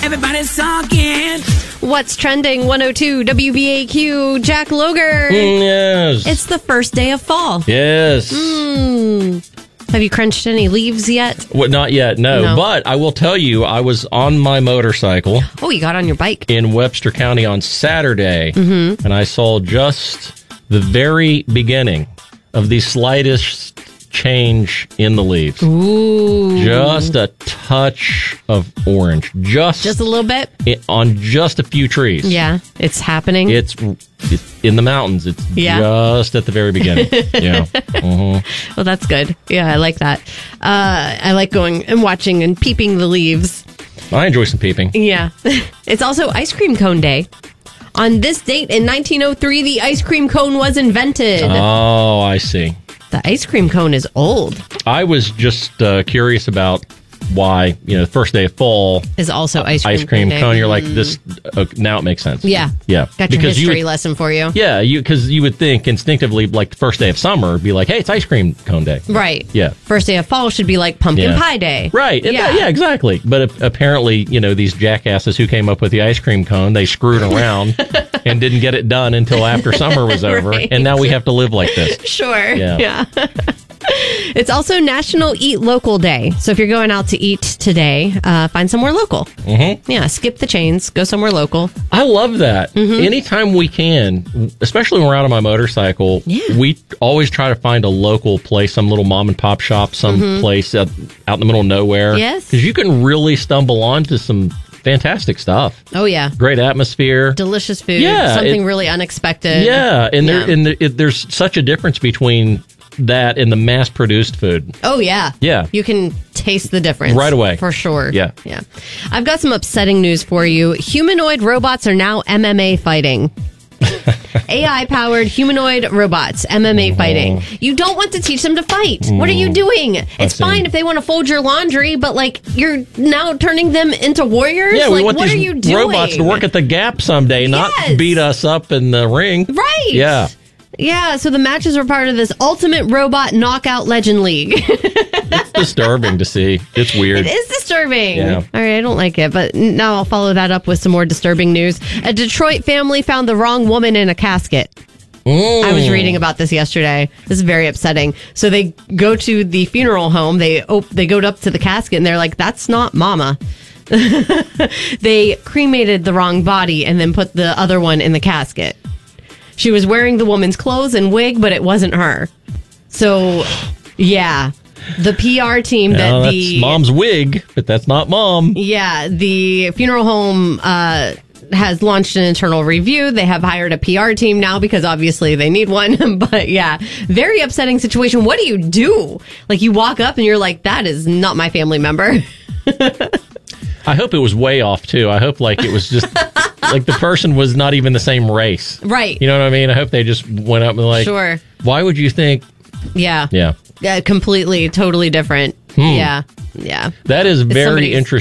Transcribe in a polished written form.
Everybody's talking. What's trending? 102 WBAQ, Jack Loger. Yes. It's the first day of fall. Yes. Have you crunched any leaves yet? Well, not yet, no. But I will tell you, I was on my motorcycle. Oh, you got on your bike. In Webster County on Saturday, and I saw just the very beginning of the slightest change in the leaves. Ooh. Just a touch of orange. Just a little bit? On just a few trees. Yeah, it's happening. It's in the mountains. It's just at the very beginning. Yeah. Mm-hmm. Well, that's good. Yeah, I like that. I like going and watching and peeping the leaves. I enjoy some peeping. Yeah. It's also ice cream cone day. On this date in 1903, the ice cream cone was invented. Oh, I see. The ice cream cone is old. I was just curious about why, the first day of fall is also ice cream cone. You're like, this, now it makes sense. Yeah. Yeah. Got your history lesson for you. Yeah, because you would think instinctively, like the first day of summer, be like, hey, it's ice cream cone day. Right. Yeah. First day of fall should be like pumpkin pie day. Right. Yeah, exactly. But apparently, these jackasses who came up with the ice cream cone, they screwed around and didn't get it done until after summer was over. Right. And now we have to live like this. Sure. Yeah. It's also National Eat Local Day. So if you're going out to eat today, find somewhere local. Mm-hmm. Yeah, skip the chains. Go somewhere local. I love that. Mm-hmm. Anytime we can, especially when we're out on my motorcycle, we always try to find a local place, some little mom and pop shop, some place out in the middle of nowhere. Yes. Because you can really stumble onto some fantastic stuff. Oh, yeah. Great atmosphere. Delicious food. Yeah. Something really unexpected. Yeah. And there's such a difference between that and the mass-produced food. Oh, yeah. Yeah. You can taste the difference. Right away. For sure. Yeah. Yeah. I've got some upsetting news for you. Humanoid robots are now MMA fighting. AI-powered humanoid robots, MMA fighting. You don't want to teach them to fight. What are you doing? It's fine if they want to fold your laundry, but you're now turning them into warriors? Yeah, we want what these are you doing? robots to work at the Gap someday, not beat us up in the ring. Right. Yeah. Yeah, so the matches were part of this Ultimate Robot Knockout Legend League. It's disturbing to see. It's weird. It is disturbing. Yeah. All right, I don't like it, but now I'll follow that up with some more disturbing news. A Detroit family found the wrong woman in a casket. I was reading about this yesterday. This is very upsetting. So they go to the funeral home. They go up to the casket, and they're like, that's not Mama. They cremated the wrong body and then put the other one in the casket. She was wearing the woman's clothes and wig, but it wasn't her. So, yeah. The PR team that's Mom's wig, but that's not Mom. Yeah, the funeral home has launched an internal review. They have hired a PR team now because obviously they need one. But yeah, very upsetting situation. What do you do? Like, you walk up and you're like, that is not my family member. I hope it was way off, too. I hope, it was just, the person was not even the same race. Right. You know what I mean? I hope they just went up and sure. Why would you think? Yeah. Yeah. Yeah, completely, totally different. Yeah. Yeah. That is very interesting.